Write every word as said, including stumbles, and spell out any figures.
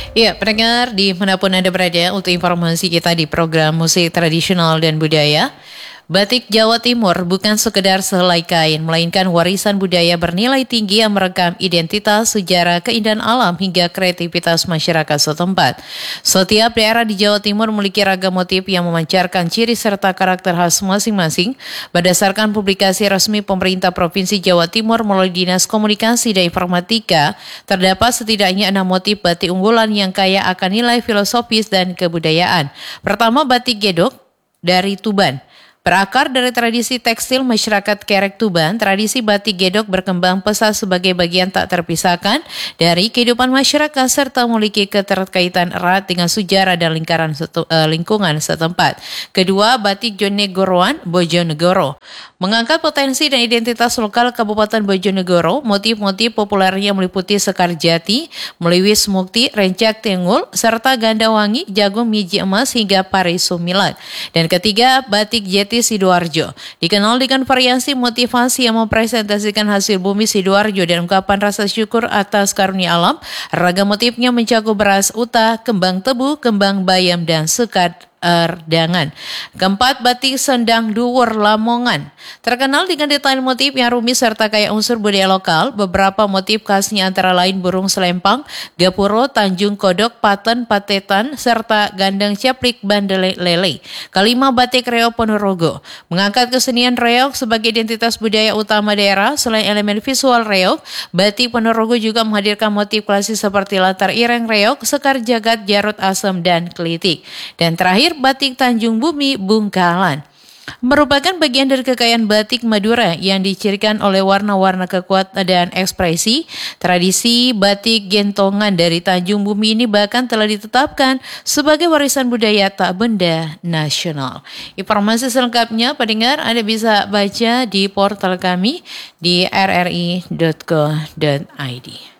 Ya, pendengar dimanapun Anda berada, untuk informasi kita di program Musik Tradisional dan Budaya, batik Jawa Timur bukan sekedar sehelai kain, melainkan warisan budaya bernilai tinggi yang merekam identitas, sejarah, keindahan alam, hingga kreativitas masyarakat setempat. Setiap daerah di Jawa Timur memiliki ragam motif yang memancarkan ciri serta karakter khas masing-masing. Berdasarkan publikasi resmi pemerintah Provinsi Jawa Timur melalui Dinas Komunikasi dan Informatika, terdapat setidaknya enam motif batik unggulan yang kaya akan nilai filosofis dan kebudayaan. Pertama, batik Gedok dari Tuban. Berakar dari tradisi tekstil masyarakat Kerek Tuban, tradisi batik Gedok berkembang pesat sebagai bagian tak terpisahkan dari kehidupan masyarakat serta memiliki keterkaitan erat dengan sejarah dan lingkaran setu, uh, lingkungan setempat. Kedua, batik Jonegoroan Bojonegoro. Mengangkat potensi dan identitas lokal Kabupaten Bojonegoro, motif-motif populernya meliputi Sekar Jati, Meliwis Mukti, Rencak Tengul, serta Gandawangi, Jagung Miji Emas hingga Pari Sumilat. Dan ketiga, batik Jati Sidoarjo. Dikenal dengan variasi motivasi yang mempresentasikan hasil bumi Sidoarjo dan ungkapan rasa syukur atas karunia alam. Ragam motifnya mencakup beras uta, kembang tebu, kembang bayam, dan sekat erdangan. Keempat, batik Sendang Duwur Lamongan. Terkenal dengan detail motif yang rumit serta kaya unsur budaya lokal. Beberapa motif khasnya antara lain burung selempang, gapuro, Tanjung Kodok, paten, patetan, serta gandeng caplik bandele lele. Kelima, batik reog Ponorogo. Mengangkat kesenian reog sebagai identitas budaya utama daerah. Selain elemen visual reog, batik Ponorogo juga menghadirkan motif klasik seperti latar ireng reog, sekar jagat, jarut asem, dan kelitik. Dan terakhir, batik Tanjung Bumi Bungkalan. Merupakan bagian dari kekayaan batik Madura yang dicirikan oleh warna-warna kekuatan dan ekspresi. Tradisi batik gentongan dari Tanjung Bumi ini bahkan telah ditetapkan sebagai warisan budaya tak benda nasional. Informasi selengkapnya pendengar Anda bisa baca di portal kami di r r i dot co dot i d.